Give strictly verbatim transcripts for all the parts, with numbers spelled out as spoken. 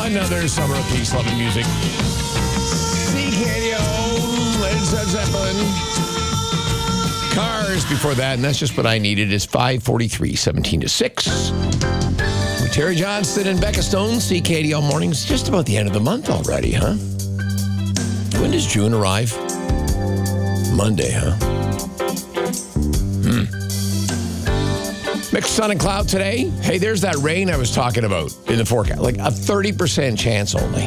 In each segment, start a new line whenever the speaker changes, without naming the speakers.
Another summer of peace, love, and music. C K D O, Led Zeppelin. Cars before that, and that's just what I needed. It's five forty-three, seventeen to six. With Terry Johnston and Becca Stone, C K D O Mornings. Just about the end of the month already, huh? When does June arrive? Monday, huh? Hmm. Mixed sun and cloud today. Hey, there's that rain I was talking about in the forecast. Like a thirty percent chance only.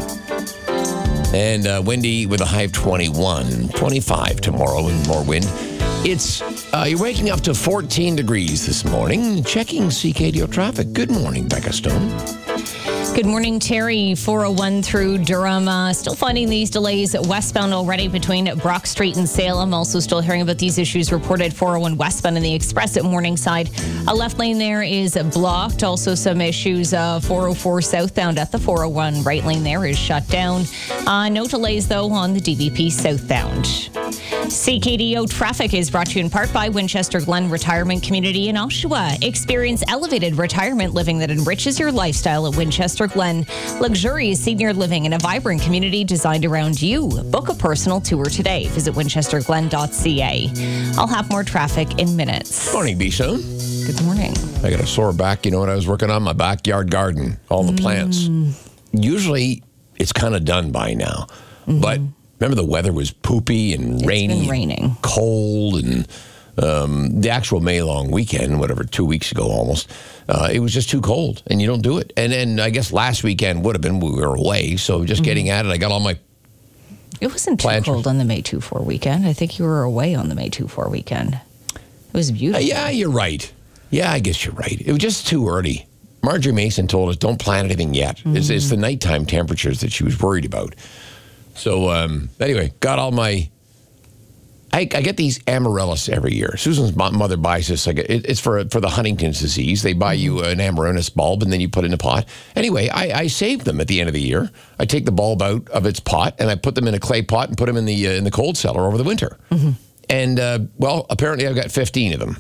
And uh, windy with a high of twenty-one. twenty-five tomorrow and more wind. It's, uh, you're waking up to fourteen degrees this morning. Checking C K D O traffic. Good morning, Becca Stone.
Good morning, Terry. four oh one through Durham. Uh, still finding these delays westbound already between Brock Street and Salem. Also still hearing about these issues reported four oh one westbound in the Express at Morningside. A left lane there is blocked. Also some issues uh, four oh four southbound at the four oh one. Right lane there is shut down. Uh, no delays, though, on the D V P southbound. C K D O traffic is brought to you in part by Winchester Glen Retirement Community in Oshawa. Experience elevated retirement living that enriches your lifestyle at Winchester Glen. Luxurious senior living in a vibrant community designed around you. Book a personal tour today. Visit winchester glen dot c a. I'll have more traffic in minutes.
Morning, B-So.
Good morning.
I got a sore back. You know what I was working on? My backyard garden. All the plants.
Mm.
Usually, it's kind of done by now. Mm-hmm. But remember the weather was poopy and
It's
rainy.
been raining.
Cold and um, the actual May long weekend, whatever, two weeks ago almost, uh, it was just too cold and you don't do it. And then I guess last weekend would have been, we were away. So just mm-hmm. getting at it, I got all my
It wasn't too
plants.
cold on the May two four weekend. I think you were away on the May two four weekend. It was beautiful.
Uh, yeah, you're right. Yeah, I guess you're right. It was just too early. Marjorie Mason told us don't plant anything yet. Mm-hmm. It's, it's the nighttime temperatures that she was worried about. So um, anyway, got all my, I, I get these amaryllis every year. Susan's mother buys this. Like it, it's for for the Huntington's disease. They buy you an amaryllis bulb and then you put it in a pot. Anyway, I, I save them at the end of the year. I take the bulb out of its pot and I put them in a clay pot and put them in the uh, in the cold cellar over the winter. Mm-hmm. And uh, well, apparently I've got fifteen of them.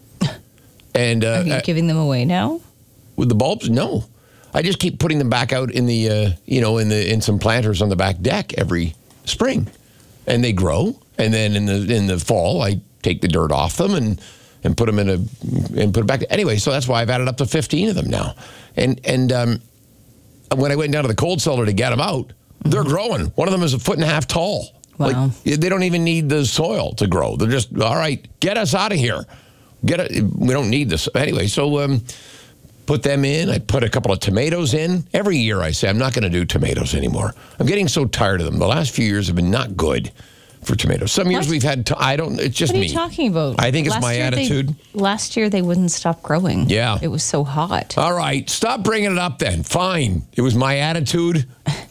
And uh,
Are you giving them away now?
With the bulbs, no. I just keep putting them back out in the, uh, you know, in the in some planters on the back deck every spring, and they grow. And then in the in the fall, I take the dirt off them and, and put them in a and put it back. Anyway, so that's why I've added up to fifteen of them now. And and um, when I went down to the cold cellar to get them out, they're growing. One of them is a foot and a half tall.
Wow.
Like, they don't even need the soil to grow. They're just, all right, get us out of here. Get it. We don't need this anyway. So. Um, Put them in. I put a couple of tomatoes in. Every year I say, I'm not going to do tomatoes anymore. I'm getting so tired of them. The last few years have been not good for tomatoes. Some years
what?
we've had, to, I don't, it's just me.
What are you me. talking about?
I think it's
last
my attitude.
They, last year they wouldn't stop growing.
Yeah.
It was so hot.
All right. Stop bringing it up then. Fine. It was my attitude.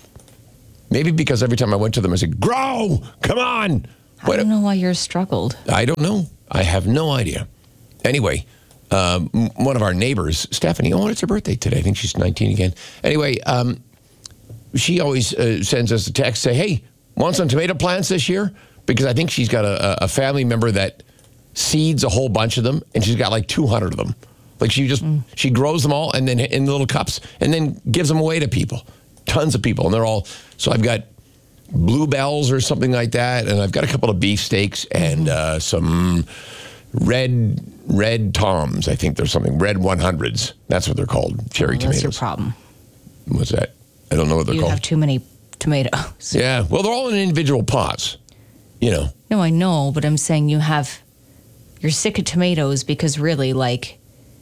Maybe because every time I went to them, I said, grow, come on.
I don't know why yours struggled.
I don't know. I have no idea. Anyway. Um, one of our neighbors, Stephanie, oh, it's her birthday today. I think she's nineteen again. Anyway, um, she always uh, sends us a text, say, hey, want some tomato plants this year? Because I think she's got a, a family member that seeds a whole bunch of them, and she's got like two hundred of them. Like she just, mm. she grows them all and then in little cups and then gives them away to people. Tons of people. And they're all, so I've got bluebells or something like that, and I've got a couple of beefsteaks and uh, some red... Red Toms, I think there's something. Red one hundreds. That's what they're called. Cherry
oh,
tomatoes.
That's your problem.
What's that? I don't know what they're
you
called.
You have too many tomatoes.
Yeah. Well, they're all in individual pots, you know.
No, I know, but I'm saying you have, you're sick of tomatoes because really, like,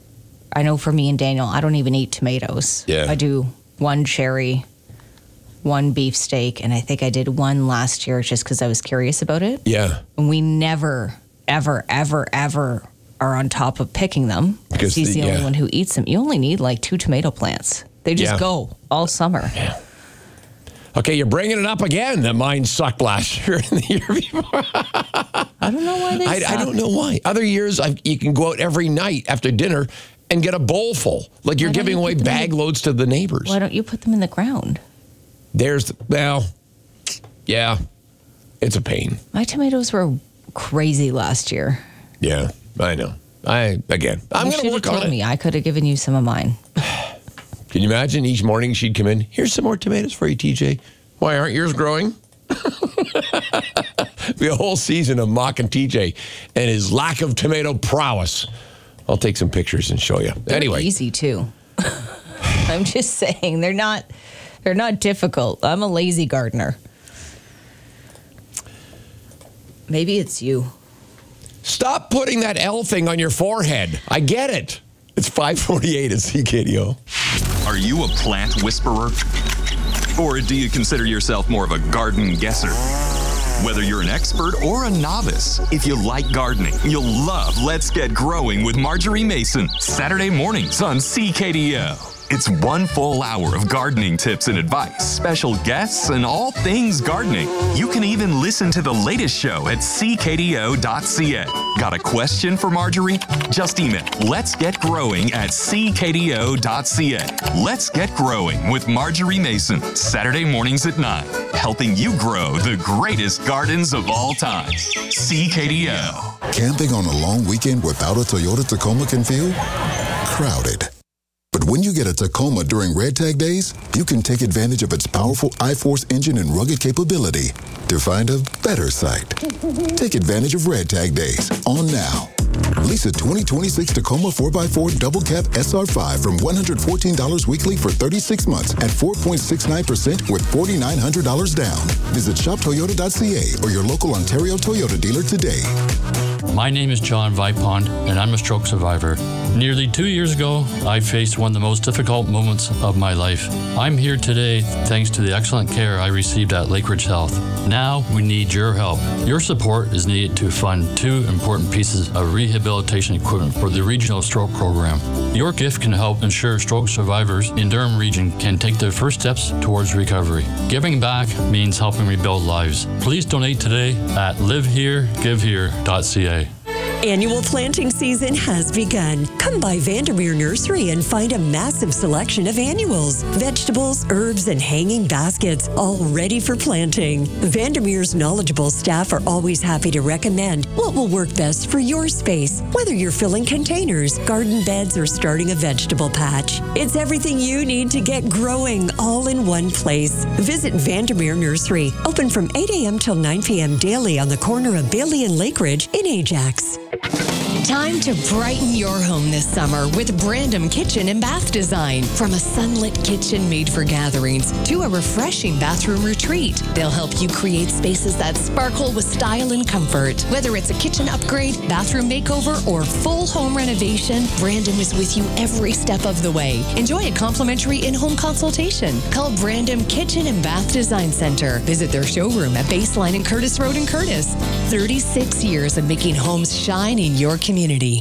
I know for me and Daniel, I don't even eat tomatoes.
Yeah.
I do one cherry, one beefsteak, and I think I did one last year just because I was curious about it.
Yeah.
And we never, ever, ever, ever are on top of picking them. Because he's the, the only yeah. one who eats them. You only need like two tomato plants. They just yeah. go all summer.
Yeah. Okay, you're bringing it up again that mine sucked last year and the year before.
I don't know why they
I,
suck.
I don't know why. Other years, I've, you can go out every night after dinner and get a bowl full. Like you're giving you away bag the, loads to the neighbors.
Why don't you put them in the ground?
There's, the, well, yeah, it's a pain.
My tomatoes were crazy last year.
Yeah, I know. I again, I'm going to work on it.
Me. I could have given you some of mine.
Can you imagine each morning she'd come in, here's some more tomatoes for you, T J. Why aren't yours growing? Be a whole season of mocking T J and his lack of tomato prowess. I'll take some pictures and show you.
They're
anyway,
easy too. I'm just saying they're not they're not difficult. I'm a lazy gardener. Maybe it's you.
Stop putting that L thing on your forehead. I get it. It's five forty-eight at C K D O.
Are you a plant whisperer? Or do you consider yourself more of a garden guesser? Whether you're an expert or a novice, if you like gardening, you'll love Let's Get Growing with Marjorie Mason, Saturday mornings on C K D O. It's one full hour of gardening tips and advice, special guests, and all things gardening. You can even listen to the latest show at c k d o dot c a. Got a question for Marjorie? Just email Let's Get Growing at c k d o dot c a. Let's Get Growing with Marjorie Mason, Saturday mornings at nine, helping you grow the greatest gardens of all time. C K D O.
Camping on a long weekend without a Toyota Tacoma can feel crowded. But when you get a Tacoma during Red Tag Days, you can take advantage of its powerful iForce engine and rugged capability to find a better site. Take advantage of Red Tag Days on now. Lease a twenty twenty-six Tacoma four by four Double Cab S R five from one hundred fourteen dollars weekly for thirty-six months at four point six nine percent with four thousand nine hundred dollars down. Visit shop toyota dot c a or your local Ontario Toyota dealer today.
My name is John Vipond, and I'm a stroke survivor. Nearly two years ago, I faced one of the most difficult moments of my life. I'm here today thanks to the excellent care I received at Lakeridge Health. Now we need your help. Your support is needed to fund two important pieces of rehabilitation equipment for the Regional Stroke Program. Your gift can help ensure stroke survivors in Durham Region can take their first steps towards recovery. Giving back means helping rebuild lives. Please donate today at live here give here dot c a.
Annual planting season has begun. Come by Vandermeer Nursery and find a massive selection of annuals, vegetables, herbs, and hanging baskets, all ready for planting. Vandermeer's knowledgeable staff are always happy to recommend what will work best for your space, whether you're filling containers, garden beds, or starting a vegetable patch. It's everything you need to get growing all in one place. Visit Vandermeer Nursery, open from eight a.m. till nine p.m. daily on the corner of Bailey and Lakeridge in Ajax.
Time to brighten your home this summer with Brandom Kitchen and Bath Design. From a sunlit kitchen made for gatherings to a refreshing bathroom retreat, they'll help you create spaces that sparkle with style and comfort. Whether it's a kitchen upgrade, bathroom makeover, or full home renovation, Brandom is with you every step of the way. Enjoy a complimentary in-home consultation. Call Brandom Kitchen and Bath Design Center. Visit their showroom at Baseline and Curtis Road in Curtis. thirty-six years of making homes shine in your community.